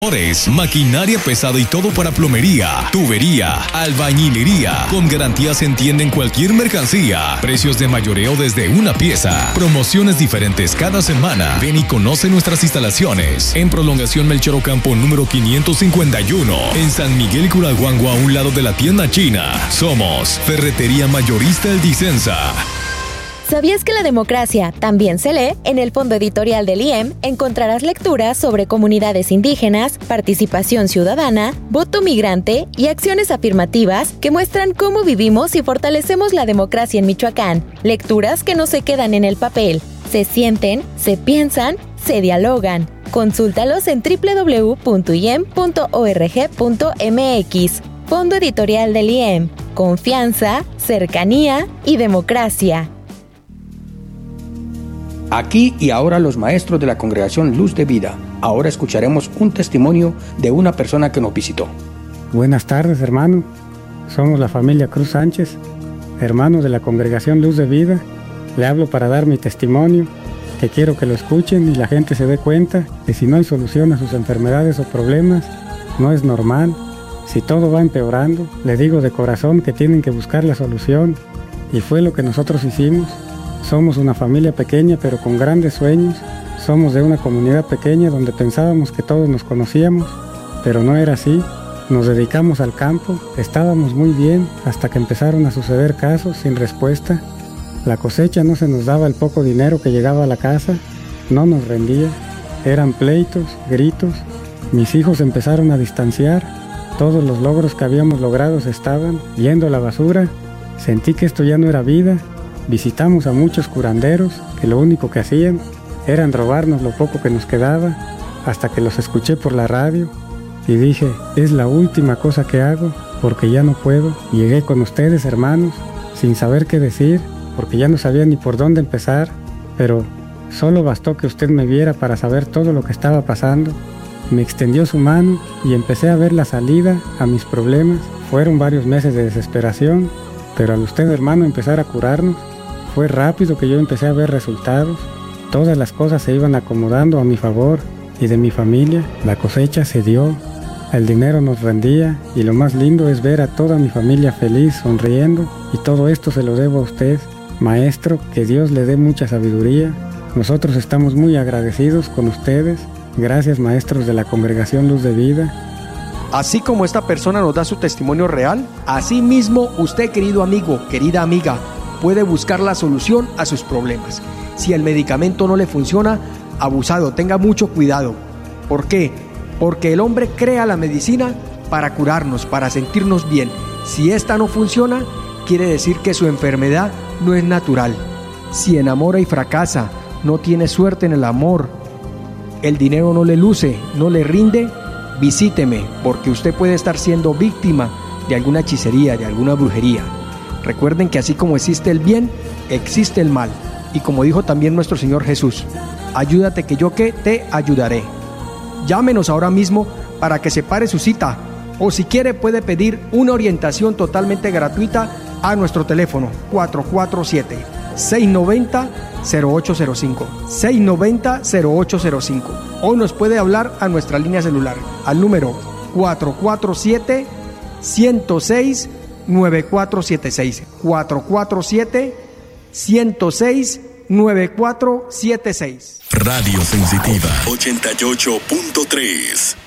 Maquinaria pesada y todo para plomería, tubería, albañilería. Con garantía se entiende en cualquier mercancía. Precios de mayoreo desde una pieza. Promociones diferentes cada semana. Ven y conoce nuestras instalaciones. En Prolongación Melchor Ocampo número 551. En San Miguel Curaguango, a un lado de la tienda china. Somos Ferretería Mayorista El Dicenza. ¿Sabías que la democracia también se lee? En el fondo editorial del IEM encontrarás lecturas sobre comunidades indígenas, participación ciudadana, voto migrante y acciones afirmativas que muestran cómo vivimos y fortalecemos la democracia en Michoacán. Lecturas que no se quedan en el papel, se sienten, se piensan, se dialogan. Consúltalos en www.iem.org.mx. Fondo editorial del IEM. Confianza, cercanía y democracia. Aquí y ahora los maestros de la Congregación Luz de Vida. Ahora escucharemos un testimonio de una persona que nos visitó. Buenas tardes, hermano. Somos la familia Cruz Sánchez, hermanos de la Congregación Luz de Vida. Le hablo para dar mi testimonio, que quiero que lo escuchen y la gente se dé cuenta que si no hay solución a sus enfermedades o problemas, no es normal. Si todo va empeorando, le digo de corazón que tienen que buscar la solución. Y fue lo que nosotros hicimos. Somos una familia pequeña pero con grandes sueños. Somos de una comunidad pequeña donde pensábamos que todos nos conocíamos, pero no era así. Nos dedicamos al campo, estábamos muy bien hasta que empezaron a suceder casos sin respuesta. La cosecha no se nos daba, el poco dinero que llegaba a la casa no nos rendía. Eran pleitos, gritos. Mis hijos empezaron a distanciar. Todos los logros que habíamos logrado se estaban yendo a la basura. Sentí que esto ya no era vida. Visitamos a muchos curanderos que lo único que hacían era robarnos lo poco que nos quedaba, hasta que los escuché por la radio y dije, es la última cosa que hago porque ya no puedo. Llegué con ustedes, hermanos, sin saber qué decir, porque ya no sabía ni por dónde empezar, pero solo bastó que usted me viera para saber todo lo que estaba pasando. Me extendió su mano y empecé a ver la salida a mis problemas. Fueron varios meses de desesperación, pero al usted, hermano, empezar a curarnos, fue rápido que yo empecé a ver resultados. Todas las cosas se iban acomodando a mi favor y de mi familia. La cosecha se dio, el dinero nos rendía y lo más lindo es ver a toda mi familia feliz, sonriendo. Y todo esto se lo debo a usted, maestro, que Dios le dé mucha sabiduría. Nosotros estamos muy agradecidos con ustedes. Gracias, maestros de la Congregación Luz de Vida. Así como esta persona nos da su testimonio real, así mismo usted, querido amigo, querida amiga, puede buscar la solución a sus problemas. Si el medicamento no le funciona, abusado, tenga mucho cuidado. ¿Por qué? Porque el hombre crea la medicina para curarnos, para sentirnos bien. Si esta no funciona, quiere decir que su enfermedad no es natural. Si enamora y fracasa, no tiene suerte en el amor, el dinero no le luce, no le rinde, visíteme, porque usted puede estar siendo víctima de alguna hechicería, de alguna brujería. Recuerden que así como existe el bien, existe el mal. Y como dijo también nuestro Señor Jesús, ayúdate que yo que te ayudaré. Llámenos ahora mismo para que separe su cita, o si quiere puede pedir una orientación totalmente gratuita a nuestro teléfono 447-690-0805, 690-0805, o nos puede hablar a nuestra línea celular al número 447-106-9476, 447-106-9476. Radio Sensitiva 88.3.